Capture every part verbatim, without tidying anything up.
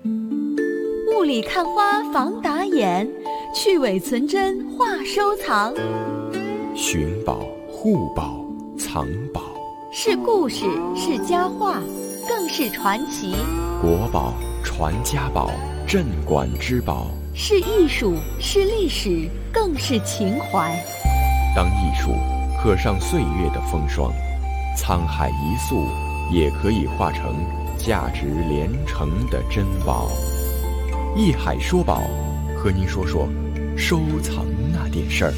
雾里看花防打眼，去伪存真话收藏。 寻宝、护宝、藏宝， 是故事，是佳话，更是传奇。 国宝、传家宝，镇馆之宝， 是艺术，是历史，更是情怀。 当艺术刻上岁月的风霜，沧海一粟也可以化成价值连城的珍宝。艺海说宝，和您说说收藏那点事儿。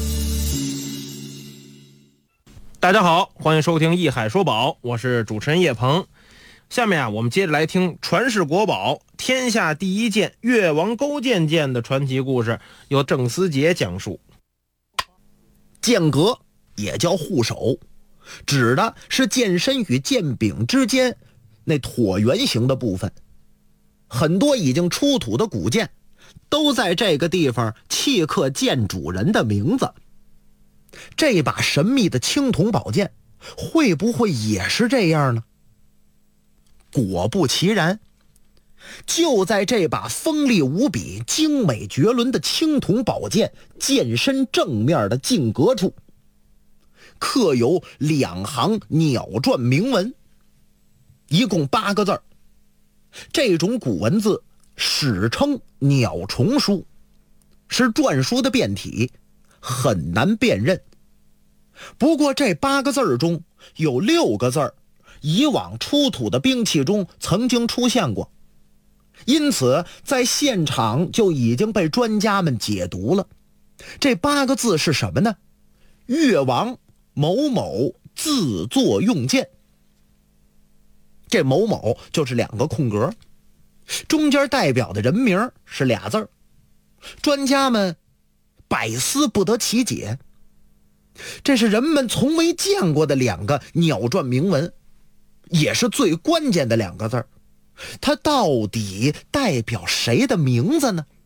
大家好，欢迎收听艺海说宝，我是主持人叶鹏。下面啊，我们接着来听传世国宝天下第一剑越王勾践剑的传奇故事，由郑思杰讲述。 剑阁也叫护手，指的是剑身与剑柄之间那椭圆形的部分。很多已经出土的古剑都在这个地方契刻剑主人的名字。这把神秘的青铜宝剑会不会也是这样呢？果不其然，就在这把锋利无比、精美绝伦的青铜宝剑剑身正面的剑格处，刻有两行鸟篆铭文，一共八个字儿。这种古文字史称鸟虫书，是篆书的变体，很难辨认。不过这八个字儿中有六个字儿以往出土的兵器中曾经出现过，因此在现场就已经被专家们解读了。这八个字是什么呢？越王某某自作用剑。这某某就是两个空格，中间代表的人名是俩字儿，专家们百思不得其解。这是人们从未见过的两个鸟篆铭文，也是最关键的两个字儿，它到底代表谁的名字呢？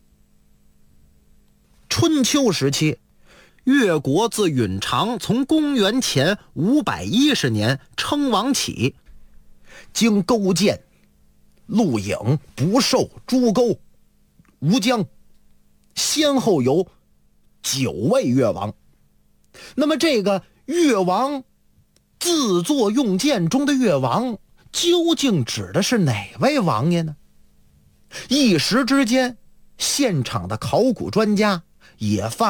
春秋时期，越国自允长从公元前五百一十年称王起，经勾践、陆颖、不寿、朱沟、吴江，先后有九位越王。那么这个越王自作用剑中的越王究竟指的是哪位王爷呢？一时之间，现场的考古专家也发